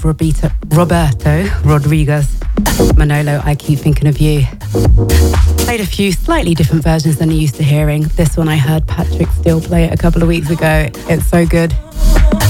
Roberto Rodriguez. Manolo, I Keep Thinking of You. Played a few slightly different versions than you're used to hearing. This one I heard Patrick Steele play it a couple of weeks ago. It's so good.